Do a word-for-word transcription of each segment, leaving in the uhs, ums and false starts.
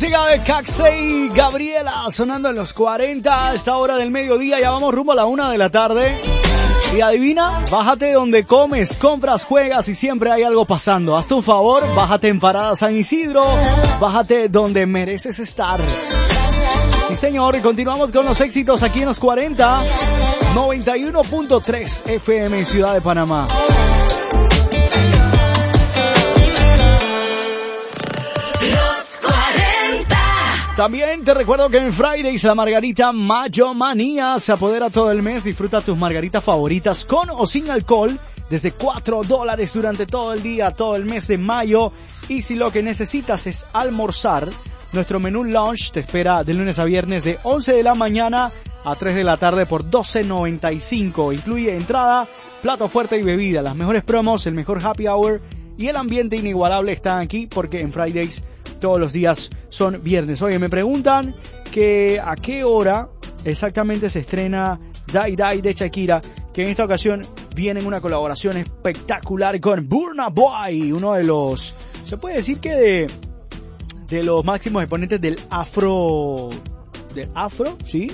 música de Caxey y Gabriela sonando en los cuarenta a esta hora del mediodía. Ya vamos rumbo a la una de la tarde. Y adivina, bájate donde comes, compras, juegas y siempre hay algo pasando. Hazte un favor, bájate en Parada San Isidro. Bájate donde mereces estar. Sí, señor, y continuamos con los éxitos aquí en los cuarenta. noventa y uno punto tres F M en Ciudad de Panamá. También te recuerdo que en Fridays la margarita Mayo Manía se apodera todo el mes. Disfruta tus margaritas favoritas con o sin alcohol desde cuatro dólares durante todo el día, todo el mes de mayo. Y si lo que necesitas es almorzar, nuestro menú lunch te espera de lunes a viernes de once de la mañana a tres de la tarde por doce noventa y cinco. Incluye entrada, plato fuerte y bebida. Las mejores promos, el mejor happy hour y el ambiente inigualable están aquí porque en Fridays todos los días son viernes. Oye, me preguntan que a qué hora exactamente se estrena Die Die de Shakira, que en esta ocasión viene en una colaboración espectacular con Burna Boy, uno de los, se puede decir que de, de los máximos exponentes del afro, del afro, ¿sí?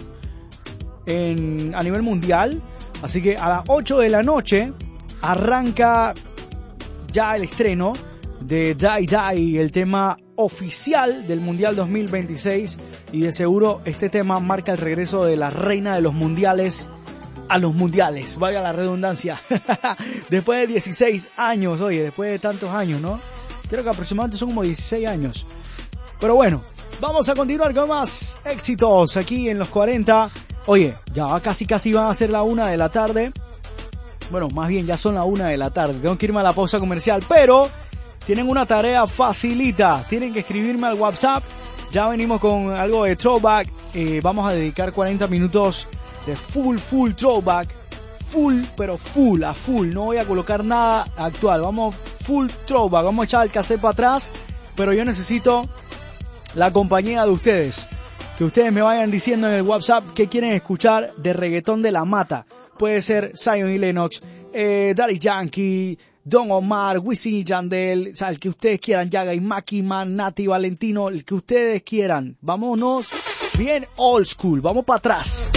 En, a nivel mundial. Así que a las ocho de la noche arranca ya el estreno de Die Die, el tema oficial del Mundial dos mil veintiséis, y de seguro este tema marca el regreso de la reina de los mundiales a los mundiales, vaya la redundancia. Después de dieciséis años, oye, después de tantos años, ¿no? Creo que aproximadamente son como dieciséis años. Pero bueno, vamos a continuar con más éxitos aquí en los cuarenta. Oye, ya casi casi van a ser la una de la tarde. Bueno, más bien ya son la una de la tarde. Tengo que irme a la pausa comercial, pero tienen una tarea facilita. Tienen que escribirme al WhatsApp. Ya venimos con algo de throwback. Eh, vamos a dedicar cuarenta minutos de full, full throwback. Full, pero full, a full. No voy a colocar nada actual. Vamos full throwback. Vamos a echar el cassette para atrás. Pero yo necesito la compañía de ustedes. Que ustedes me vayan diciendo en el WhatsApp qué quieren escuchar de reggaetón de la mata. Puede ser Zion y Lennox, eh, Daddy Yankee, Don Omar, Wisin y Yandel, o sea, el que ustedes quieran, Yaga y Maki Man, Nati, Valentino, el que ustedes quieran. Vámonos bien old school, vamos para atrás.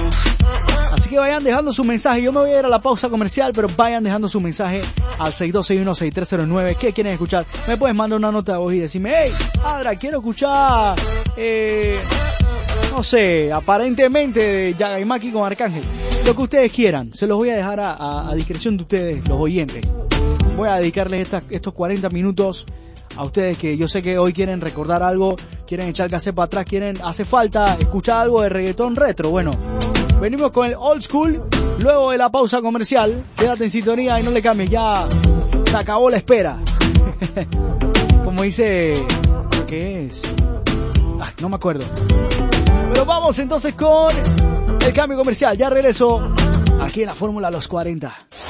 Así que vayan dejando su mensaje. Yo me voy a ir a la pausa comercial, pero vayan dejando su mensaje al seis dos seis uno seis tres cero nueve. ¿Qué quieren escuchar? Me puedes mandar una nota de voz y decirme, hey, Adra, quiero escuchar, eh, no sé, aparentemente de Yaga y Maki con Arcángel. Lo que ustedes quieran, se los voy a dejar a, a, a discreción de ustedes, los oyentes. Voy a dedicarles estas, estos cuarenta minutos a ustedes que yo sé que hoy quieren recordar algo, quieren echar cassette para atrás, quieren, hace falta escuchar algo de reggaetón retro. Bueno, venimos con el old school, luego de la pausa comercial. Quédate en sintonía y no le cambies, ya se acabó la espera. Como dice, ¿qué es? Ay, no me acuerdo. Pero vamos entonces con el cambio comercial. Ya regreso aquí en la Fórmula Los cuarenta.